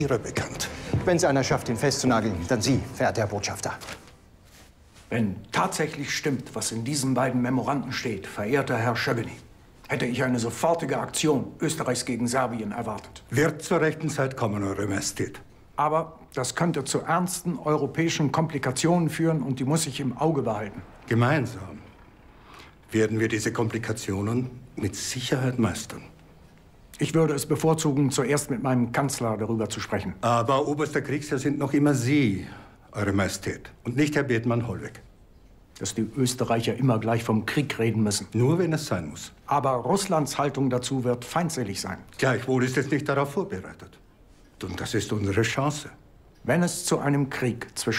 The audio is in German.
Ihrer bekannt. Wenn es einer schafft, ihn festzunageln, dann Sie, verehrter Herr Botschafter. Wenn tatsächlich stimmt, was in diesen beiden Memoranden steht, verehrter Herr Schöbeny, hätte ich eine sofortige Aktion Österreichs gegen Serbien erwartet. Wird zur rechten Zeit kommen, Eure Majestät. Aber das könnte zu ernsten europäischen Komplikationen führen und die muss ich im Auge behalten. Gemeinsam werden wir diese Komplikationen mit Sicherheit meistern. Ich würde es bevorzugen, zuerst mit meinem Kanzler darüber zu sprechen. Aber oberster Kriegsherr sind noch immer Sie, Eure Majestät, und nicht Herr Bethmann-Hollweg. Dass die Österreicher immer gleich vom Krieg reden müssen. Nur wenn es sein muss. Aber Russlands Haltung dazu wird feindselig sein. Gleichwohl ist es nicht darauf vorbereitet. Und das ist unsere Chance. Wenn es zu einem Krieg zwischen